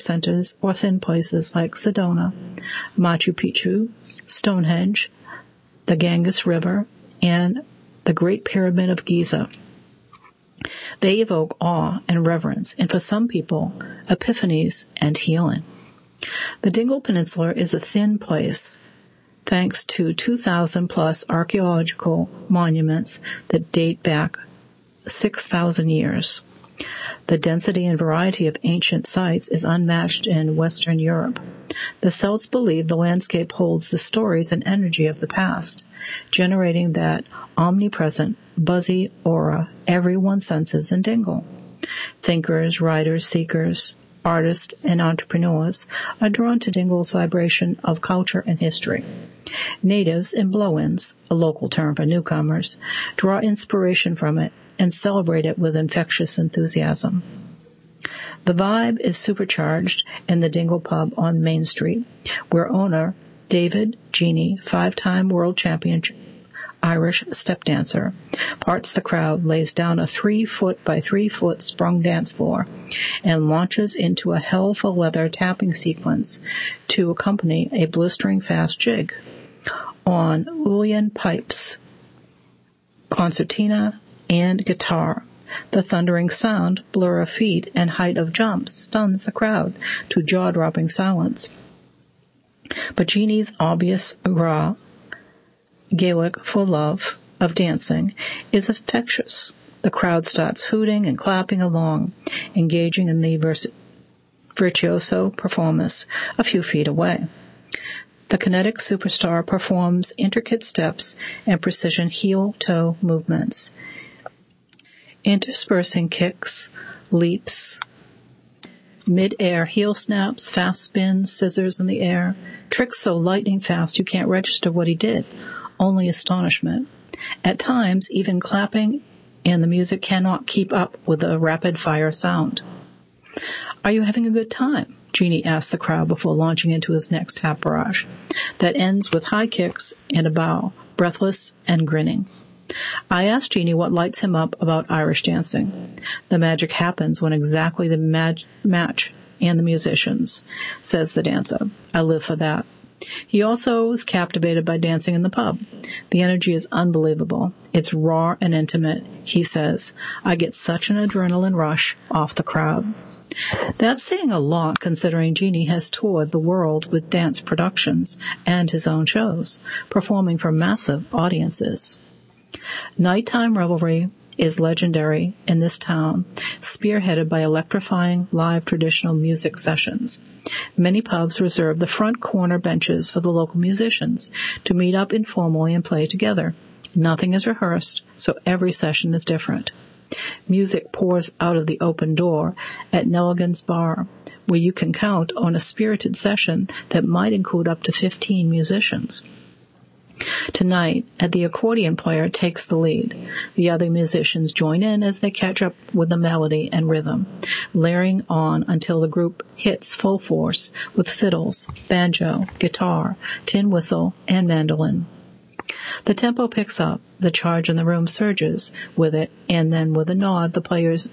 centers or thin places like Sedona, Machu Picchu, Stonehenge, the Ganges River, and the Great Pyramid of Giza. They evoke awe and reverence, and for some people, epiphanies and healing. The Dingle Peninsula is a thin place, thanks to 2,000-plus archaeological monuments that date back 6,000 years. The density and variety of ancient sites is unmatched in Western Europe. The Celts believe the landscape holds the stories and energy of the past, generating that omnipresent, buzzy aura everyone senses in Dingle. Thinkers, writers, seekers, artists, and entrepreneurs are drawn to Dingle's vibration of culture and history. Natives and blow-ins, a local term for newcomers, draw inspiration from it and celebrate it with infectious enthusiasm. The vibe is supercharged in the Dingle Pub on Main Street, where owner David Genie, 5-time world champion Irish step dancer, parts the crowd, lays down a 3-foot by 3-foot sprung dance floor, and launches into a hell for leather tapping sequence to accompany a blistering fast jig on Uilleann pipes, concertina, and guitar. The thundering sound, blur of feet, and height of jumps stuns the crowd to jaw-dropping silence. But Genie's obvious Gaelic for love of dancing is infectious. The crowd starts hooting and clapping along, engaging in the virtuoso performance a few feet away. The kinetic superstar performs intricate steps and precision heel-toe movements, interspersing kicks, leaps, mid-air heel snaps, fast spins, scissors in the air, tricks so lightning fast you can't register what he did, only astonishment. At times, even clapping and the music cannot keep up with the rapid-fire sound. "Are you having a good time?" Genie asked the crowd before launching into his next tap barrage, that ends with high kicks and a bow, breathless and grinning. I asked Genie what lights him up about Irish dancing. "The magic happens when exactly the match and the musicians," says the dancer. "I live for that." He also was captivated by dancing in the pub. "The energy is unbelievable. It's raw and intimate," he says. "I get such an adrenaline rush off the crowd." That's saying a lot, considering Genie has toured the world with dance productions and his own shows, performing for massive audiences. Nighttime revelry is legendary in this town, spearheaded by electrifying live traditional music sessions. Many pubs reserve the front corner benches for the local musicians to meet up informally and play together. Nothing is rehearsed, so every session is different. Music pours out of the open door at Nelligan's Bar, where you can count on a spirited session that might include up to 15 musicians. Tonight, the accordion player takes the lead. The other musicians join in as they catch up with the melody and rhythm, layering on until the group hits full force with fiddles, banjo, guitar, tin whistle, and mandolin. The tempo picks up, the charge in the room surges with it, and then with a nod the players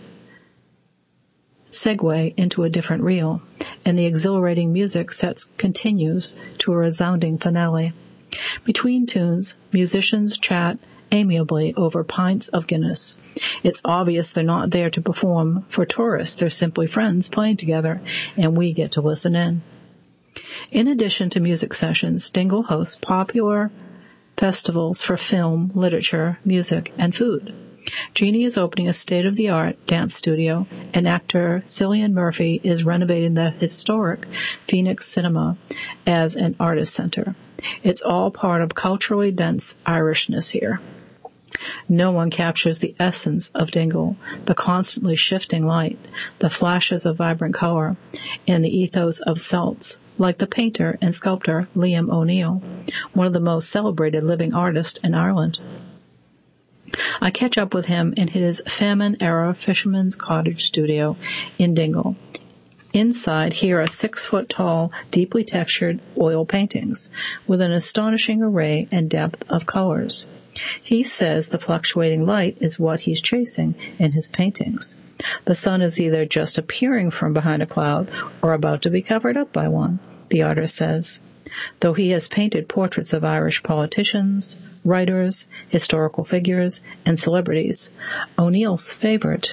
segue into a different reel, and the exhilarating music continues to a resounding finale. Between tunes, musicians chat amiably over pints of Guinness. It's obvious they're not there to perform for tourists. They're simply friends playing together, and we get to listen in. In addition to music sessions, Dingle hosts popular festivals for film, literature, music, and food. Genie is opening a state-of-the-art dance studio, and actor Cillian Murphy is renovating the historic Phoenix Cinema as an artist center. It's all part of culturally dense Irishness here. No one captures the essence of Dingle, the constantly shifting light, the flashes of vibrant color, and the ethos of Celts, like the painter and sculptor Liam O'Neill, one of the most celebrated living artists in Ireland. I catch up with him in his famine-era fisherman's cottage studio in Dingle. Inside, here are 6-foot-tall, deeply textured oil paintings with an astonishing array and depth of colors. He says the fluctuating light is what he's chasing in his paintings. The sun is either just appearing from behind a cloud or about to be covered up by one, the artist says. Though he has painted portraits of Irish politicians, writers, historical figures, and celebrities, O'Neill's favorite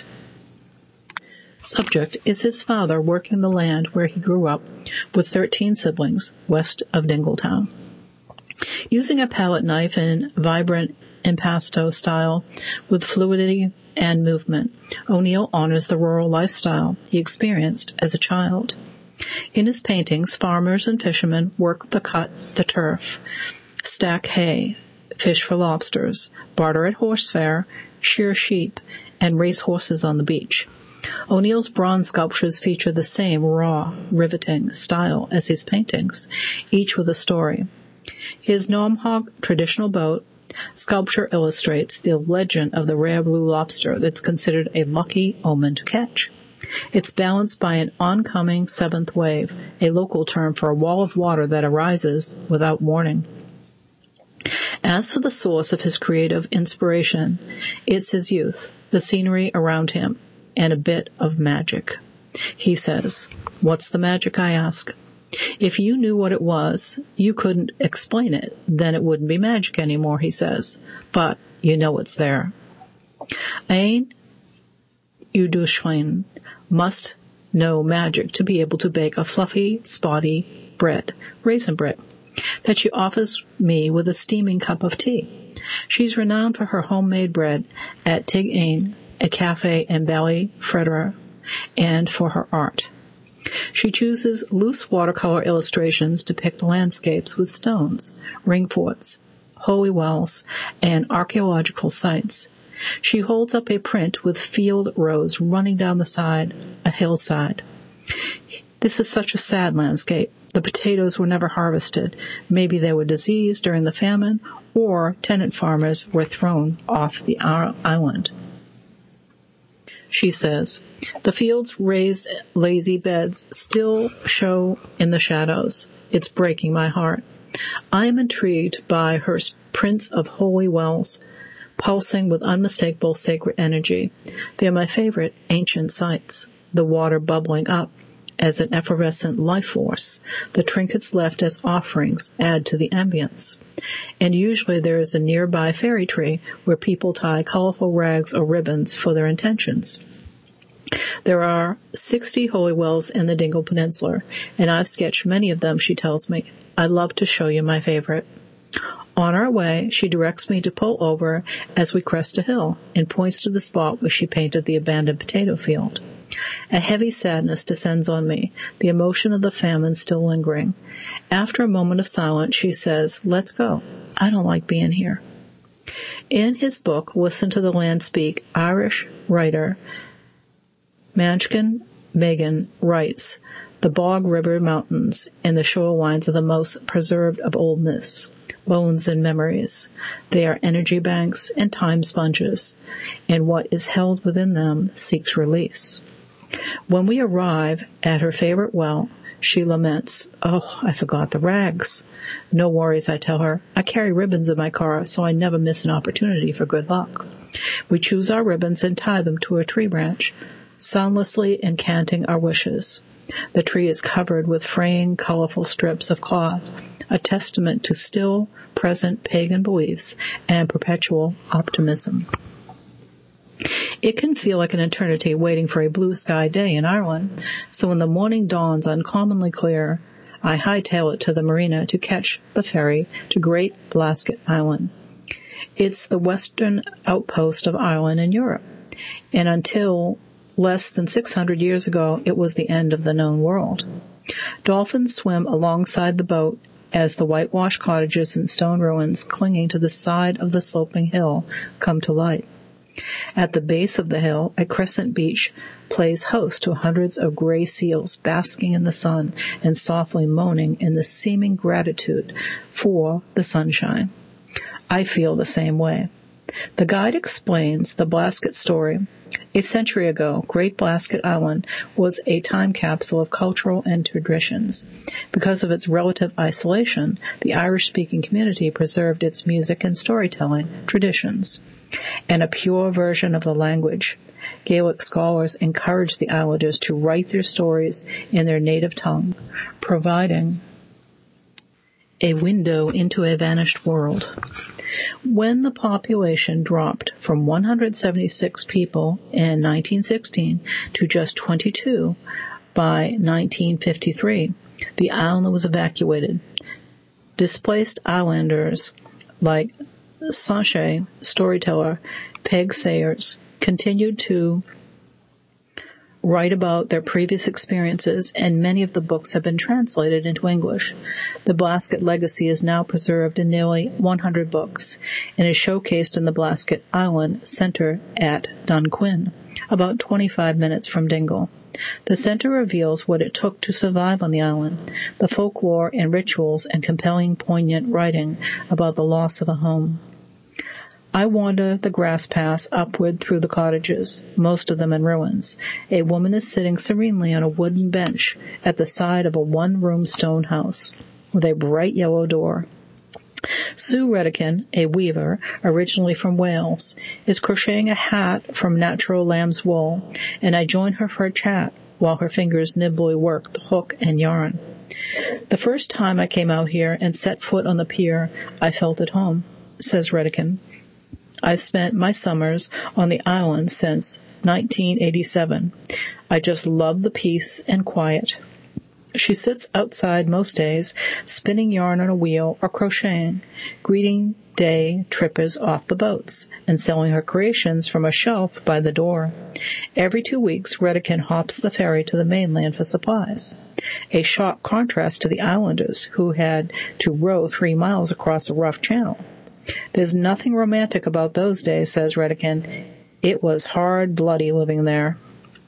subject is his father working the land where he grew up with 13 siblings west of Dingletown. Using a palette knife in vibrant impasto style with fluidity and movement, O'Neill honors the rural lifestyle he experienced as a child. In his paintings, farmers and fishermen work the turf, stack hay, fish for lobsters, barter at horse fair, shear sheep, and race horses on the beach. O'Neill's bronze sculptures feature the same raw, riveting style as his paintings, each with a story. His Naumhog traditional boat sculpture illustrates the legend of the rare blue lobster that's considered a lucky omen to catch. It's balanced by an oncoming seventh wave, a local term for a wall of water that arises without warning. As for the source of his creative inspiration, it's his youth, the scenery around him, and a bit of magic. He says, "What's the magic?" I ask. "If you knew what it was, you couldn't explain it. Then it wouldn't be magic anymore," he says. "But you know it's there." Ein Udushlein must know magic to be able to bake a fluffy, spotty bread, raisin bread, that she offers me with a steaming cup of tea. She's renowned for her homemade bread at Tig Ain, a cafe in Ballyfredera, and for her art. She chooses loose watercolor illustrations to depict landscapes with stones, ring forts, holy wells, and archaeological sites. She holds up a print with field roads running down the side, a hillside. This is such a sad landscape. The potatoes were never harvested. Maybe they were diseased during the famine, or tenant farmers were thrown off the island. She says, the field's raised lazy beds still show in the shadows. It's breaking my heart. I am intrigued by her prints of holy wells, pulsing with unmistakable sacred energy. They are my favorite ancient sites, the water bubbling up as an effervescent life force. The trinkets left as offerings add to the ambience. And usually there is a nearby fairy tree where people tie colorful rags or ribbons for their intentions. There are 60 holy wells in the Dingle Peninsula, and I've sketched many of them, she tells me. I'd love to show you my favorite. On our way, she directs me to pull over as we crest a hill and points to the spot where she painted the abandoned potato field. A heavy sadness descends on me, the emotion of the famine still lingering. After a moment of silence, she says, "Let's go. I don't like being here." In his book, Listen to the Land Speak, Irish writer Manchkin Megan writes, "The Bog River Mountains and the shorelines are the most preserved of old myths, bones and memories. They are energy banks and time sponges, and what is held within them seeks release." When we arrive at her favorite well, she laments, "Oh, I forgot the rags." "No worries," I tell her. "I carry ribbons in my car, so I never miss an opportunity for good luck." We choose our ribbons and tie them to a tree branch, soundlessly incanting our wishes. The tree is covered with fraying, colorful strips of cloth, a testament to still present pagan beliefs and perpetual optimism. It can feel like an eternity waiting for a blue sky day in Ireland, so when the morning dawns uncommonly clear, I hightail it to the marina to catch the ferry to Great Blasket Island. It's the western outpost of Ireland in Europe, and until less than 600 years ago, it was the end of the known world. Dolphins swim alongside the boat as the whitewashed cottages and stone ruins clinging to the side of the sloping hill come to light. At the base of the hill, a crescent beach plays host to hundreds of gray seals basking in the sun and softly moaning in the seeming gratitude for the sunshine. I feel the same way. The guide explains the Blasket story A century ago, Great Blasket Island was a time capsule of cultural and traditions. Because of its relative isolation, the Irish-speaking community preserved its music and storytelling traditions, and a pure version of the language. Gaelic scholars encouraged the islanders to write their stories in their native tongue, providing a window into a vanished world. When the population dropped from 176 people in 1916 to just 22 by 1953, the island was evacuated. Displaced islanders like Sanchez, storyteller, Peg Sayers, continued to write about their previous experiences, and many of the books have been translated into English. The Blasket legacy is now preserved in nearly 100 books and is showcased in the Blasket Island Centre at Dunquin, about 25 minutes from Dingle. The center reveals what it took to survive on the island, the folklore and rituals, and compelling, poignant writing about the loss of a home. I wander the grass paths upward through the cottages, most of them in ruins. A woman is sitting serenely on a wooden bench at the side of a one-room stone house with a bright yellow door. Sue Redican, a weaver, originally from Wales, is crocheting a hat from natural lamb's wool, and I join her for a chat while her fingers nimbly work the hook and yarn. The first time I came out here and set foot on the pier, I felt at home, says Redican. I've spent my summers on the island since 1987. I just love the peace and quiet. She sits outside most days, spinning yarn on a wheel or crocheting, greeting day trippers off the boats, and selling her creations from a shelf by the door. Every 2 weeks, Redican hops the ferry to the mainland for supplies, a sharp contrast to the islanders who had to row 3 miles across a rough channel. There's nothing romantic about those days, says Redican. It was hard, bloody living there.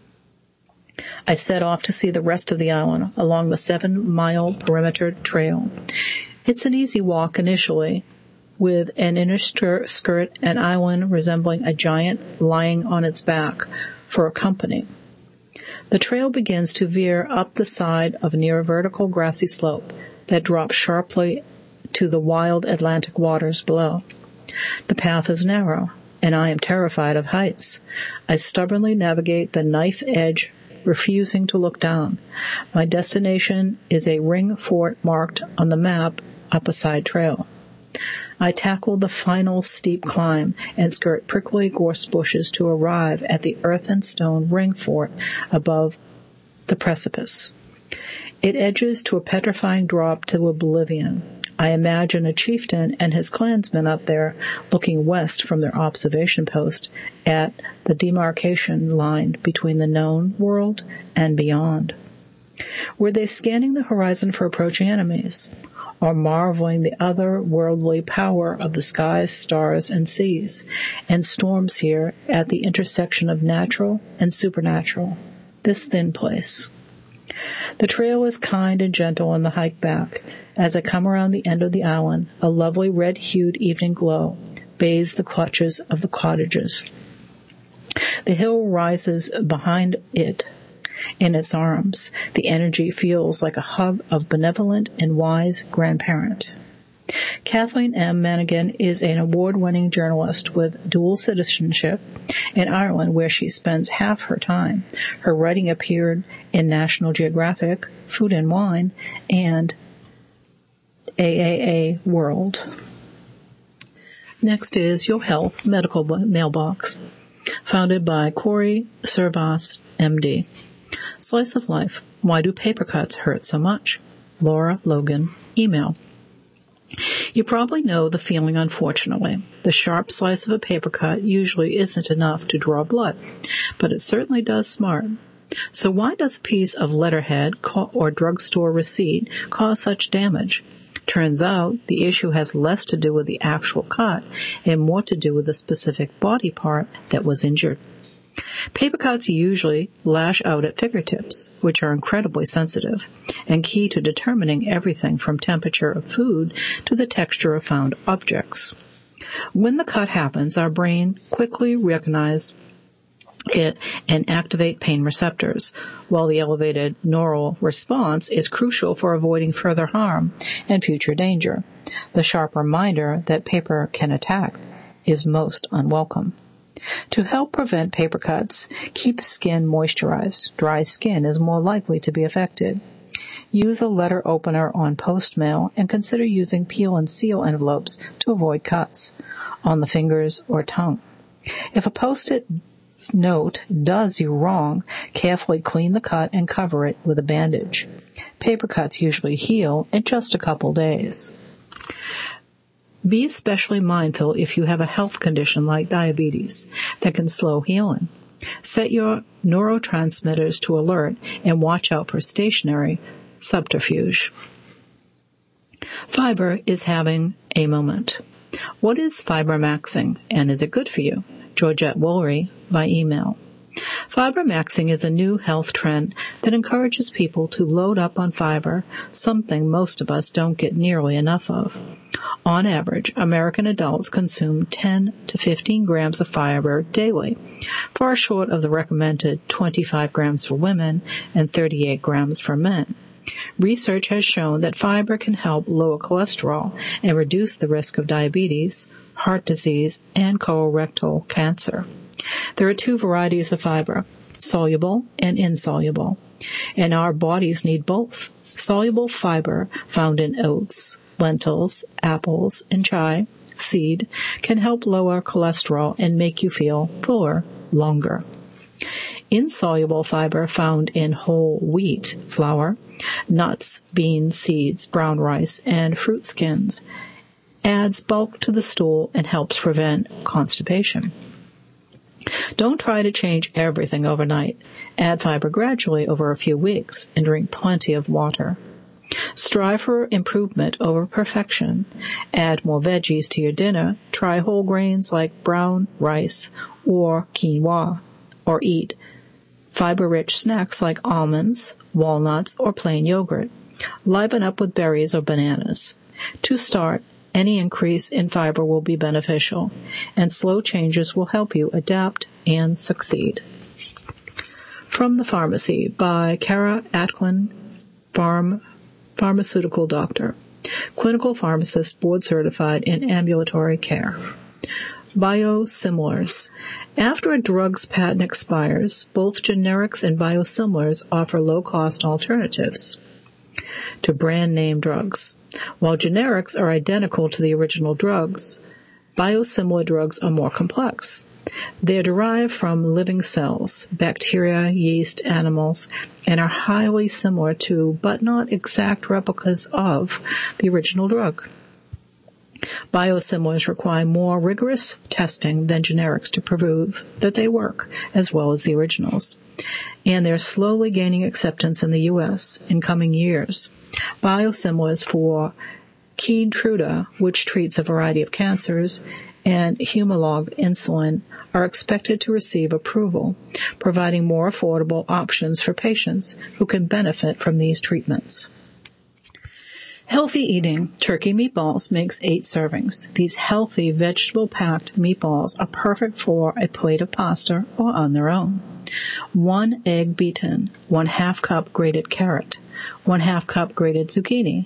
I set off to see the rest of the island along the 7-mile perimeter trail. It's an easy walk initially, with an inner skirt and island resembling a giant lying on its back for a company. The trail begins to veer up the side of near a vertical grassy slope that drops sharply to the wild Atlantic waters below. The path is narrow, and I am terrified of heights. I stubbornly navigate the knife edge, refusing to look down. My destination is a ring fort marked on the map up a side trail. I tackle the final steep climb and skirt prickly gorse bushes to arrive at the earth and stone ring fort above the precipice. It edges to a petrifying drop to oblivion. I imagine a chieftain and his clansmen up there looking west from their observation post at the demarcation line between the known world and beyond. Were they scanning the horizon for approaching enemies, or marveling the otherworldly power of the skies, stars, and seas, and storms here at the intersection of natural and supernatural, this thin place? The trail is kind and gentle on the hike back. As I come around the end of the island, a lovely red-hued evening glow bathes the clutches of the cottages. The hill rises behind it in its arms. The energy feels like a hug of benevolent and wise grandparent. Kathleen M. Manigan is an award-winning journalist with dual citizenship in Ireland, where she spends half her time. Her writing appeared in National Geographic, Food and Wine, and AAA World. Next is Your Health Medical Mailbox, founded by Corey Servas, MD. Slice of Life. Why do paper cuts hurt so much? Laura Logan. Email. You probably know the feeling, unfortunately. The sharp slice of a paper cut usually isn't enough to draw blood, but it certainly does smart. So why does a piece of letterhead or drugstore receipt cause such damage? Turns out the issue has less to do with the actual cut and more to do with the specific body part that was injured. Paper cuts usually lash out at fingertips, which are incredibly sensitive and key to determining everything from temperature of food to the texture of found objects. When the cut happens, our brain quickly recognizes it and activate pain receptors, while the elevated neural response is crucial for avoiding further harm and future danger. The sharp reminder that paper can attack is most unwelcome. To help prevent paper cuts, keep skin moisturized. Dry skin is more likely to be affected. Use a letter opener on post mail and consider using peel and seal envelopes to avoid cuts on the fingers or tongue. If a post-it note does you wrong, carefully clean the cut and cover it with a bandage. Paper cuts usually heal in just a couple days. Be especially mindful if you have a health condition like diabetes that can slow healing. Set your neurotransmitters to alert and watch out for stationary subterfuge. Fiber is having a moment. What is fiber maxing, and is it good for you? Georgette Woolery by email. Fiber maxing is a new health trend that encourages people to load up on fiber, something most of us don't get nearly enough of. On average, American adults consume 10 to 15 grams of fiber daily, far short of the recommended 25 grams for women and 38 grams for men. Research has shown that fiber can help lower cholesterol and reduce the risk of diabetes, heart disease, and colorectal cancer. There are two varieties of fiber, soluble and insoluble, and our bodies need both. Soluble fiber found in oats, lentils, apples, and chia seed can help lower cholesterol and make you feel fuller longer. Insoluble fiber found in whole wheat flour, nuts, beans, seeds, brown rice, and fruit skins adds bulk to the stool and helps prevent constipation. Don't try to change everything overnight. Add fiber gradually over a few weeks and drink plenty of water. Strive for improvement over perfection. Add more veggies to your dinner. Try whole grains like brown rice or quinoa, or eat fiber-rich snacks like almonds, walnuts, or plain yogurt. Liven up with berries or bananas. To start, any increase in fiber will be beneficial, and slow changes will help you adapt and succeed. From the Pharmacy by Kara Atklin, Pharmaceutical Doctor, Clinical Pharmacist, Board Certified in Ambulatory Care. Biosimilars. After a drug's patent expires, both generics and biosimilars offer low-cost alternatives to brand-name drugs. While generics are identical to the original drugs, biosimilar drugs are more complex. They are derived from living cells, bacteria, yeast, animals, and are highly similar to, but not exact replicas of, the original drug. Biosimilars require more rigorous testing than generics to prove that they work as well as the originals, and they're slowly gaining acceptance in the U.S. in coming years. Biosimilars for Keytruda, which treats a variety of cancers, and Humalog insulin are expected to receive approval, providing more affordable options for patients who can benefit from these treatments. Healthy eating. Turkey meatballs makes 8 servings. These healthy vegetable-packed meatballs are perfect for a plate of pasta or on their own. 1 egg beaten, 1/2 cup grated carrot, 1/2 cup grated zucchini,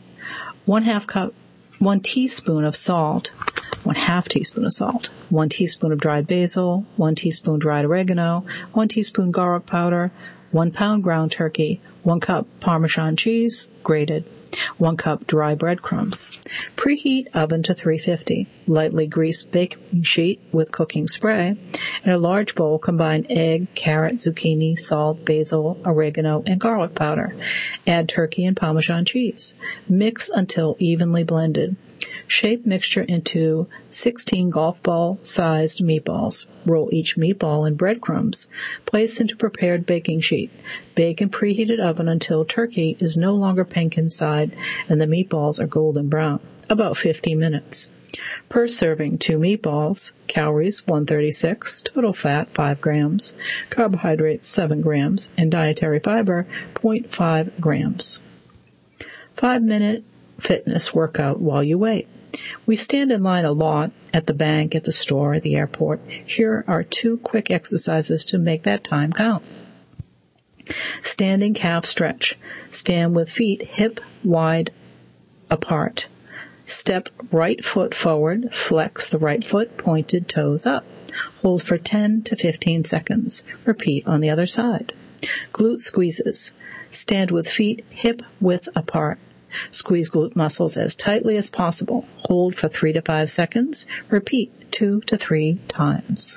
1 teaspoon of salt, 1/2 teaspoon of salt, 1 teaspoon of dried basil, 1 teaspoon dried oregano, 1 teaspoon garlic powder, 1 pound ground turkey, 1 cup Parmesan cheese, grated, 1 cup dry breadcrumbs. Preheat oven to 350. Lightly grease baking sheet with cooking spray. In a large bowl, combine egg, carrot, zucchini, salt, basil, oregano, and garlic powder. Add turkey and Parmesan cheese. Mix until evenly blended. Shape mixture into 16 golf ball-sized meatballs. Roll each meatball in breadcrumbs. Place into prepared baking sheet. Bake in preheated oven until turkey is no longer pink inside and the meatballs are golden brown, about 15 minutes. Per serving, 2 meatballs, calories 136, total fat 5 grams, carbohydrates 7 grams, and dietary fiber 0.5 grams. 5-minute fitness workout while you wait. We stand in line a lot at the bank, at the store, at the airport. Here are 2 quick exercises to make that time count. Standing calf stretch. Stand with feet hip wide apart. Step right foot forward, flex the right foot, pointed toes up. Hold for 10 to 15 seconds. Repeat on the other side. Glute squeezes. Stand with feet hip width apart. Squeeze glute muscles as tightly as possible. Hold for 3 to 5 seconds. Repeat 2 to 3 times.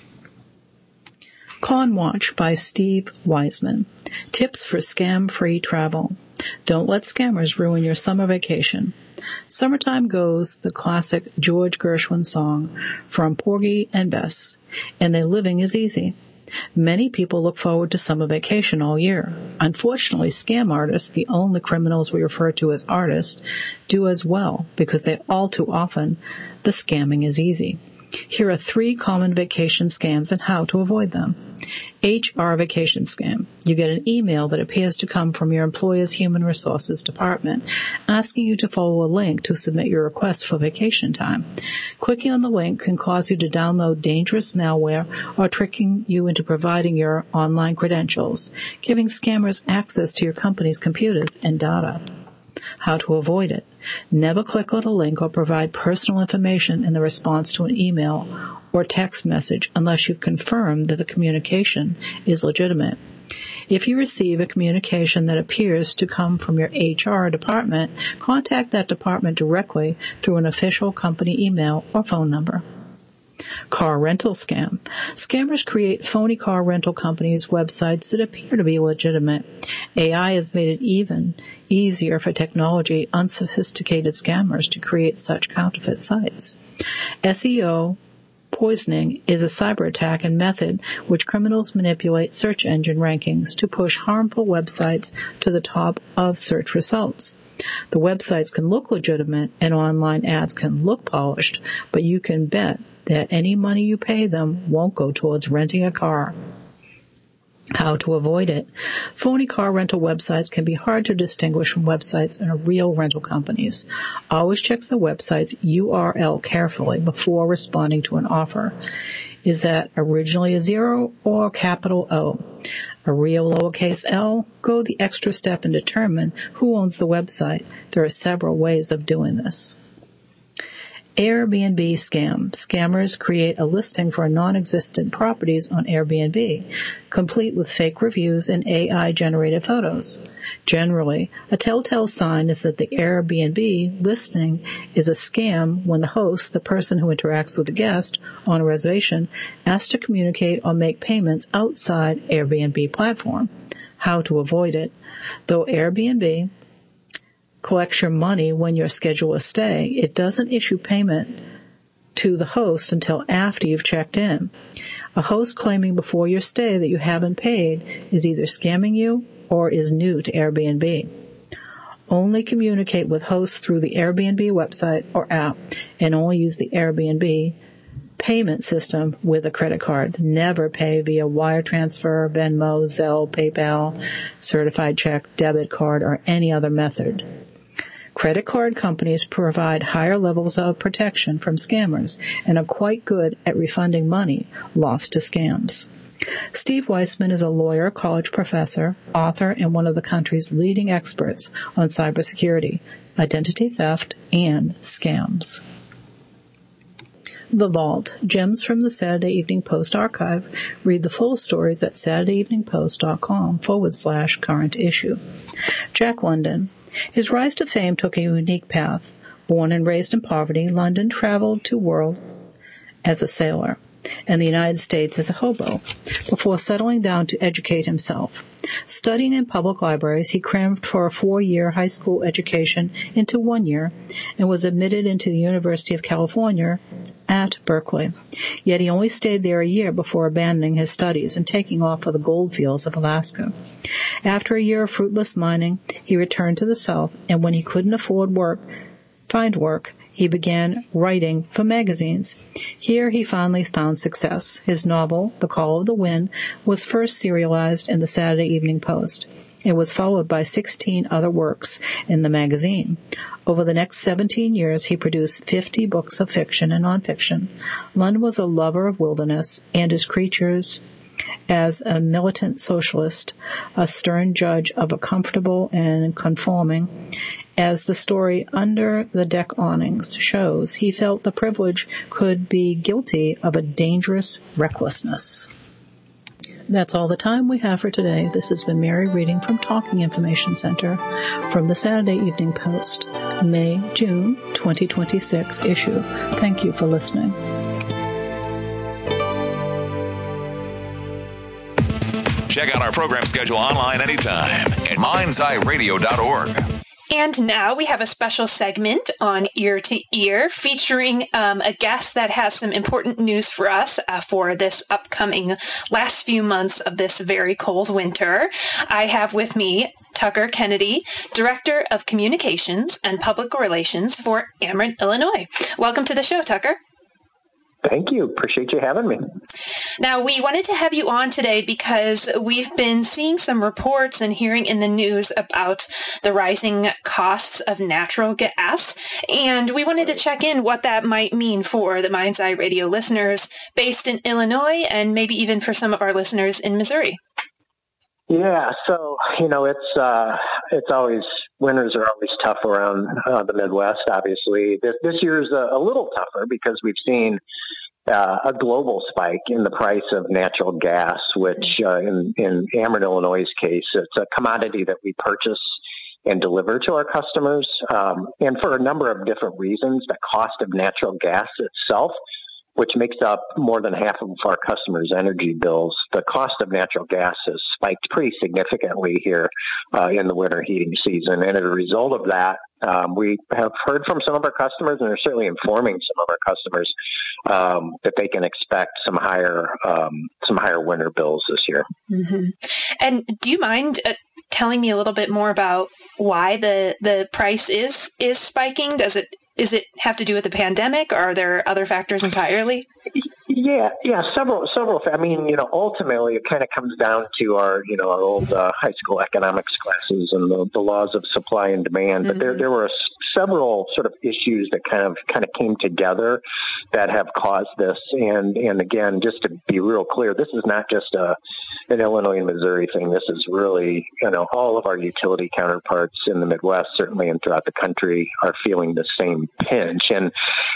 Con Watch by Steve Wiseman. Tips for scam-free travel. Don't let scammers ruin your summer vacation. Summertime Goes, the classic George Gershwin song from Porgy and Bess, and their living is easy. Many people look forward to summer vacation all year. Unfortunately, scam artists, the only criminals we refer to as artists, do as well because they all too often, the scamming is easy. Here are 3 common vacation scams and how to avoid them. HR vacation scam. You get an email that appears to come from your employer's human resources department asking you to follow a link to submit your request for vacation time. Clicking on the link can cause you to download dangerous malware or tricking you into providing your online credentials, giving scammers access to your company's computers and data. How to avoid it. Never click on a link or provide personal information in the response to an email or text message unless you've confirmed that the communication is legitimate. If you receive a communication that appears to come from your HR department, contact that department directly through an official company email or phone number. Car rental scam. Scammers create phony car rental companies' websites that appear to be legitimate. AI has made it even easier for technology unsophisticated scammers to create such counterfeit sites. SEO poisoning is a cyber attack and method which criminals manipulate search engine rankings to push harmful websites to the top of search results. The websites can look legitimate and online ads can look polished, but you can bet that any money you pay them won't go towards renting a car. How to avoid it. Phony car rental websites can be hard to distinguish from websites and real rental companies. Always check the website's URL carefully before responding to an offer. Is that originally a 0 or a capital O? A real lowercase l? Go the extra step and determine who owns the website. There are several ways of doing this. Airbnb scam. Scammers create a listing for non-existent properties on Airbnb, complete with fake reviews and AI-generated photos. Generally, a telltale sign is that the Airbnb listing is a scam when the host, the person who interacts with the guest on a reservation, asks to communicate or make payments outside Airbnb platform. How to avoid it. Though Airbnb collects your money when you schedule a stay, it doesn't issue payment to the host until after you've checked in. A host claiming before your stay that you haven't paid is either scamming you or is new to Airbnb. Only communicate with hosts through the Airbnb website or app and only use the Airbnb payment system with a credit card. Never pay via wire transfer, Venmo, Zelle, PayPal, certified check, debit card, or any other method. Credit card companies provide higher levels of protection from scammers and are quite good at refunding money lost to scams. Steve Wiseman is a lawyer, college professor, author, and one of the country's leading experts on cybersecurity, identity theft, and scams. The Vault, Gems from the Saturday Evening Post archive. Read the full stories at SaturdayEveningPost.com/current issue. Jack London. His rise to fame took a unique path. Born and raised in poverty, London traveled to the world as a sailor and the United States as a hobo before settling down to educate himself. Studying in public libraries, he crammed for a 4-year high school education into 1 year and was admitted into the University of California at Berkeley. Yet he only stayed there a year before abandoning his studies and taking off for the gold fields of Alaska. After a year of fruitless mining, he returned to the South, and when he couldn't find work, he began writing for magazines. Here he finally found success. His novel, The Call of the Wind, was first serialized in the Saturday Evening Post. It was followed by 16 other works in the magazine. Over the next 17 years, he produced 50 books of fiction and nonfiction. Lund was a lover of wilderness and his creatures. As a militant socialist, a stern judge of a comfortable and conforming, as the story Under the Deck Awnings shows, he felt the privilege could be guilty of a dangerous recklessness. That's all the time we have for today. This has been Mary reading from Talking Information Center from the Saturday Evening Post, May-June 2026 issue. Thank you for listening. Check out our program schedule online anytime at mindseyeradio.org. And now we have a special segment on Ear to Ear featuring a guest that has some important news for us for this upcoming last few months of this very cold winter. I have with me Tucker Kennedy, Director of Communications and Public Relations for Ameren, Illinois. Welcome to the show, Tucker. Thank you. Appreciate you having me. Now, we wanted to have you on today because we've been seeing some reports and hearing in the news about the rising costs of natural gas, and we wanted to check in what that might mean for the Mind's Eye Radio listeners based in Illinois and maybe even for some of our listeners in Missouri. Yeah, so, it's always, winters are always tough around the Midwest, obviously. This year's a little tougher because we've seen a global spike in the price of natural gas, which in Ameren, Illinois' case, it's a commodity that we purchase and deliver to our customers. And for a number of different reasons, the cost of natural gas itself, which makes up more than half of our customers' energy bills, the cost of natural gas has spiked pretty significantly here in the winter heating season. And as a result of that, we have heard from some of our customers, and they're certainly informing some of our customers that they can expect some higher winter bills this year. Mm-hmm. And do you mind telling me a little bit more about why the price is spiking? Is it have to do with the pandemic, or are there other factors entirely? Yeah, several. I mean, ultimately it kind of comes down to our old high school economics classes and the laws of supply and demand. But there were several sort of issues that kind of came together that have caused this. And again, just to be real clear, this is not just an Illinois and Missouri thing. This is really, all of our utility counterparts in the Midwest, certainly and throughout the country, are feeling the same pinch. And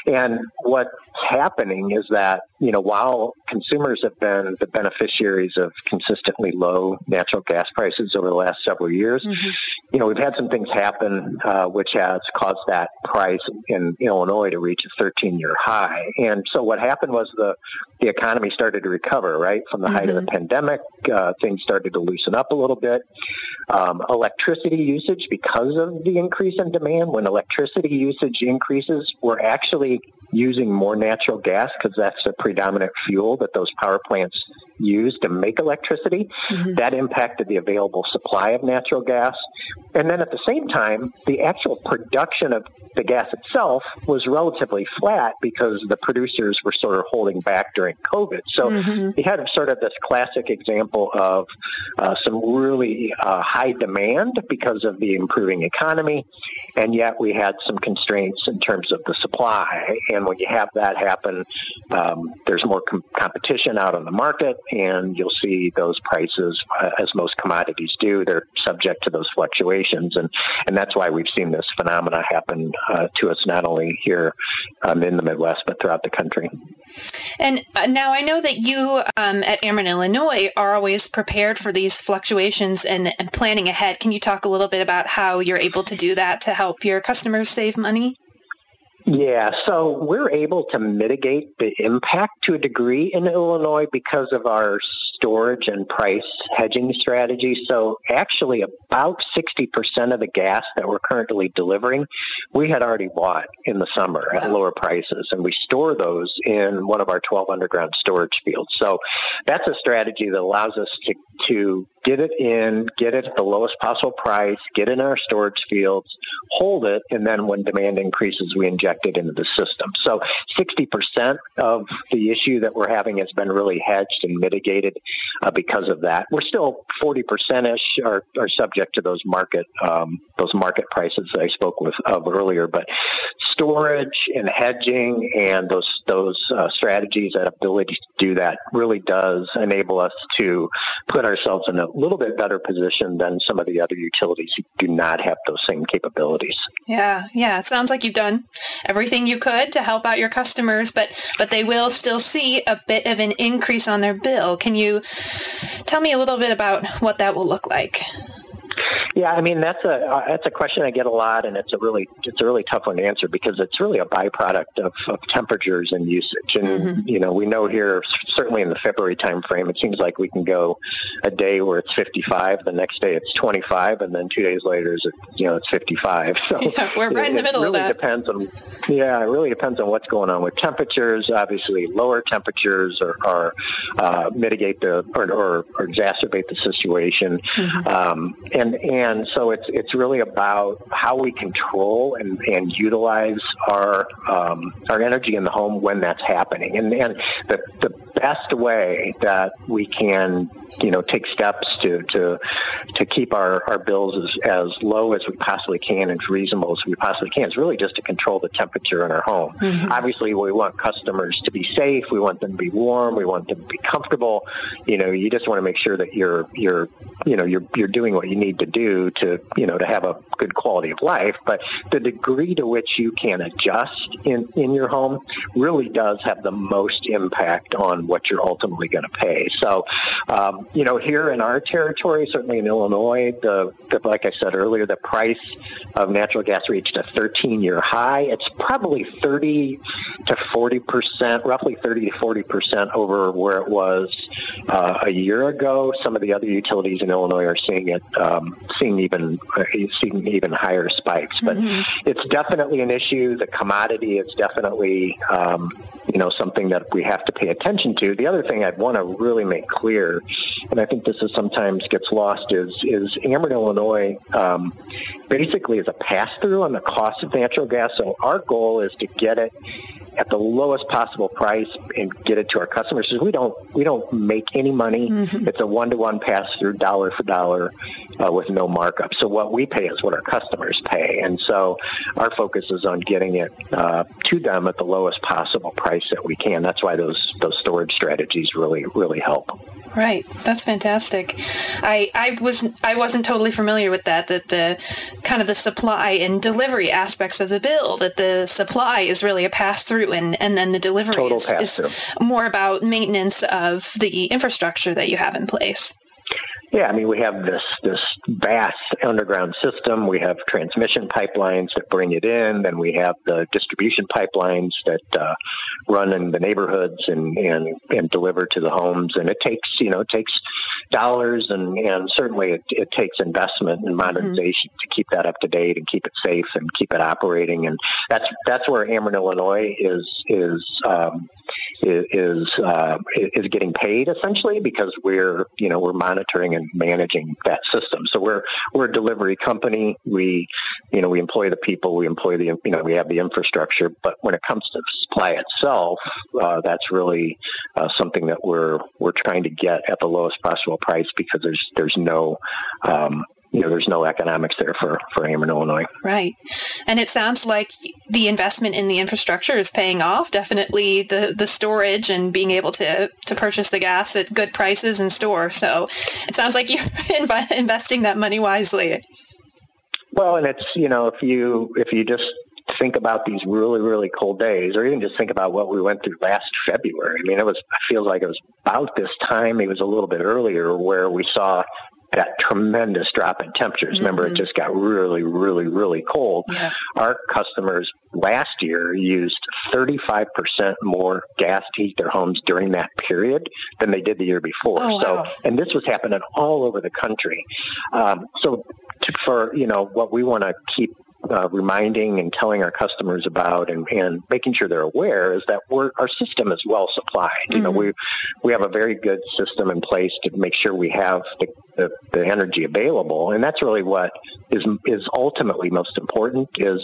what's happening is that, while consumers have been the beneficiaries of consistently low natural gas prices over the last several years, we've had some things happen which has caused that price in Illinois to reach a 13-year high. And so what happened was the economy started to recover, right? From the height of the pandemic, things started to loosen up a little bit. Electricity usage, because of the increase in demand, when electricity usage increases, we're actually using more natural gas because that's the predominant fuel that those power plants use to make electricity. That impacted the available supply of natural gas. And then at the same time, the actual production of the gas itself was relatively flat because the producers were sort of holding back during COVID. So you had sort of this classic example of some really high demand because of the improving economy, and yet we had some constraints in terms of the supply. And when you have that happen, there's more competition out on the market, and you'll see those prices, as most commodities do, they're subject to those fluctuations. And that's why we've seen this phenomena happen to us not only here in the Midwest, but throughout the country. And now I know that you at Ameren, Illinois are always prepared for these fluctuations and planning ahead. Can you talk a little bit about how you're able to do that to help your customers save money? Yeah, so we're able to mitigate the impact to a degree in Illinois because of our storage and price hedging strategy. So actually about 60% of the gas that we're currently delivering, we had already bought in the summer at lower prices, and we store those in one of our 12 underground storage fields. So that's a strategy that allows us to get it in, get it at the lowest possible price, get it in our storage fields, hold it, and then when demand increases, we inject it into the system. So 60% of the issue that we're having has been really hedged and mitigated because of that. We're still 40%-ish are subject to those market prices that I spoke of earlier. But storage and hedging and those strategies, that ability to do that really does enable us to put ourselves in a little bit better position than some of the other utilities who do not have those same capabilities. Yeah. It sounds like you've done everything you could to help out your customers, but they will still see a bit of an increase on their bill. Can you tell me a little bit about what that will look like? Yeah, I mean that's a question I get a lot, and it's a really tough one to answer because it's really a byproduct of temperatures and usage. And we know here, certainly in the February timeframe, it seems like we can go a day where it's 55, the next day it's 25, and then 2 days later it's 55. So we're right in the middle of that. It really depends on what's going on with temperatures. Obviously, lower temperatures are mitigate or exacerbate the situation. And so it's really about how we control and utilize our energy in the home when that's happening. And the best way that we can take steps to keep our bills as low as we possibly can and as reasonable as we possibly can is really just to control the temperature in our home. Obviously, we want customers to be safe. We want them to be warm. We want them to be comfortable. You just want to make sure that you're doing what you need to do to have a good quality of life. But the degree to which you can adjust in your home really does have the most impact on what you're ultimately going to pay. So, here in our territory, certainly in Illinois, like I said earlier, the price of natural gas reached a 13-year high. It's probably 30 to 40% over where it was a year ago. Some of the other utilities in Illinois are seeing even higher spikes. But it's definitely an issue. The commodity is definitely something that we have to pay attention to. The other thing I'd want to really make clear, and I think this is sometimes gets lost, is Ameren Illinois basically is a pass-through on the cost of natural gas. So our goal is to get it at the lowest possible price and get it to our customers. So we don't make any money. It's a one-to-one pass-through, dollar for dollar, with no markup. So what we pay is what our customers pay, and so our focus is on getting it to them at the lowest possible price that we can. That's why those storage strategies really help. Right. That's fantastic. I wasn't totally familiar with that the kind of the supply and delivery aspects of the bill, that the supply is really a pass-through and then the delivery is more about maintenance of the infrastructure that you have in place. Yeah, I mean, we have this vast underground system. We have transmission pipelines that bring it in. Then we have the distribution pipelines that run in the neighborhoods and deliver to the homes. And it takes dollars and certainly it takes investment and modernization to keep that up to date and keep it safe and keep it operating. And that's where Ameren Illinois is getting paid essentially, because we're monitoring and managing that system. So we're a delivery company. We employ the people, we have the infrastructure, but when it comes to the supply itself, that's really something that we're trying to get at the lowest possible price, because there's no there's no economics there for Ameren Illinois. Right. And it sounds like the investment in the infrastructure is paying off. Definitely the storage and being able to purchase the gas at good prices and store. So it sounds like you're investing that money wisely. Well, and it's, if you just think about these really, really cold days, or even just think about what we went through last February. I mean, I feel like it was about this time, it was a little bit earlier, where we saw that tremendous drop in temperatures. Remember, it just got really, really, really cold. Yeah. Our customers last year used 35% more gas to heat their homes during that period than they did the year before. Oh, wow. And this was happening all over the country. For what we want to keep reminding and telling our customers about and making sure they're aware is that our system is well supplied. Mm-hmm. We have a very good system in place to make sure we have the energy available, and that's really what is ultimately most important. Is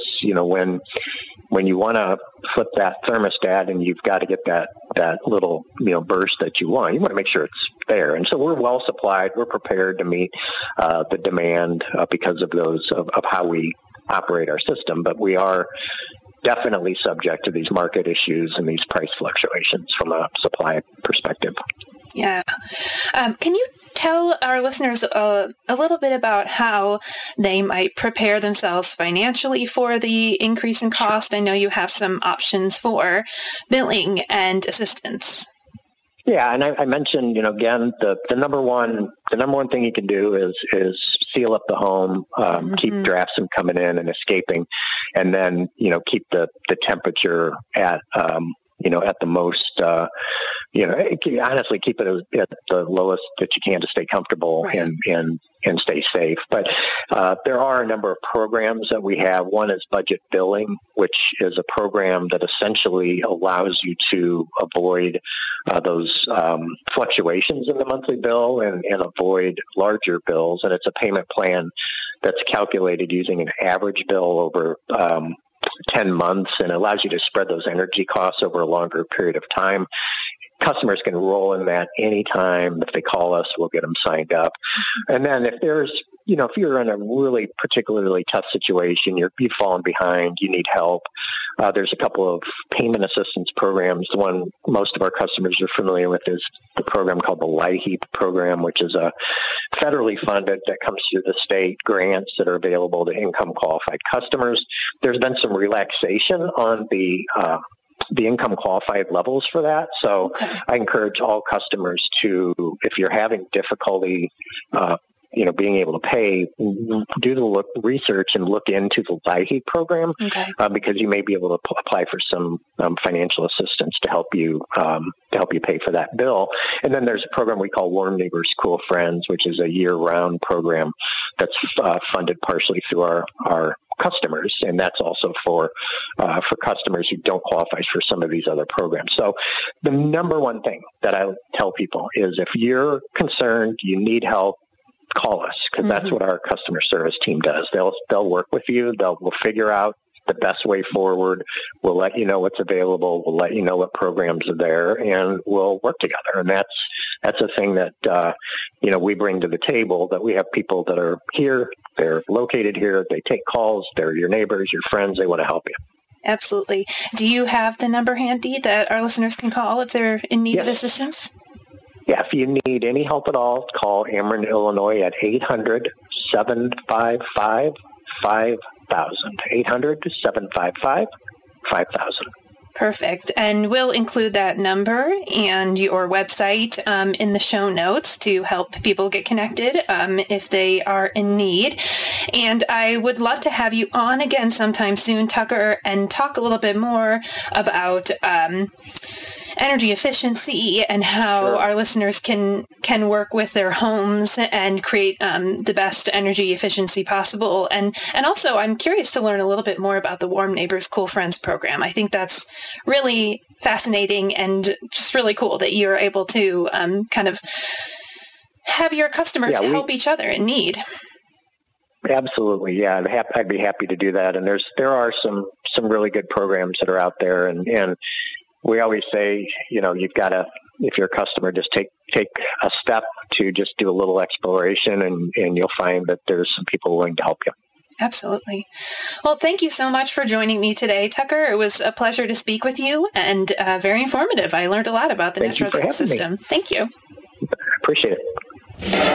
when you want to flip that thermostat and you've got to get that little burst that you want to make sure it's there. And so we're well supplied. We're prepared to meet the demand because of of how we operate our system. But we are definitely subject to these market issues and these price fluctuations from a supply perspective. Yeah. Can you tell our listeners a little bit about how they might prepare themselves financially for the increase in cost? I know you have some options for billing and assistance. Yeah, and I mentioned, again, the number one thing you can do is seal up the home, keep drafts from coming in and escaping, and then keep the temperature at at the most, honestly, keep it at the lowest that you can to stay comfortable right. and stay safe. But there are a number of programs that we have. One is budget billing, which is a program that essentially allows you to avoid those fluctuations in the monthly bill and avoid larger bills. And it's a payment plan that's calculated using an average bill over 10 months, and it allows you to spread those energy costs over a longer period of time. Customers can roll in that anytime. If they call us, we'll get them signed up. And then if there's, if you're in a really particularly tough situation, you've fallen behind, you need help, there's a couple of payment assistance programs. The one most of our customers are familiar with is the program called the LIHEAP program, which is a federally funded that comes through the state grants that are available to income qualified customers. There's been some relaxation on the income qualified levels for that. So I encourage all customers to, if you're having difficulty, being able to pay, do the research and look into the LIHEAP program, because you may be able to apply for some financial assistance to help you pay for that bill. And then there's a program we call Warm Neighbors, Cool Friends, which is a year-round program that's funded partially through our customers, and that's also for customers who don't qualify for some of these other programs. So the number one thing that I tell people is if you're concerned, you need help, call us, because that's what our customer service team does. They'll work with you. We'll figure out the best way forward. We'll let you know what's available. We'll let you know what programs are there, and we'll work together. And that's a thing that we bring to the table, that we have people that are here. They're located here. They take calls. They're your neighbors, your friends. They want to help you. Absolutely. Do you have the number handy that our listeners can call if they're in need of assistance? Yeah, if you need any help at all, call Ameren, Illinois at 800-755-5000. 800-755-5000. Perfect. And we'll include that number and your website in the show notes to help people get connected if they are in need. And I would love to have you on again sometime soon, Tucker, and talk a little bit more about energy efficiency and how our listeners can work with their homes and create the best energy efficiency possible. And also, I'm curious to learn a little bit more about the Warm Neighbors, Cool Friends program. I think that's really fascinating and just really cool that you're able to kind of have your customers help each other in need. Absolutely, yeah. I'd be happy to do that. And there are some really good programs that are out there, and we always say, you've got to, if you're a customer, just take a step to just do a little exploration, and you'll find that there's some people willing to help you. Absolutely. Well, thank you so much for joining me today, Tucker. It was a pleasure to speak with you and very informative. I learned a lot about the natural gas system. Thank you. Appreciate it.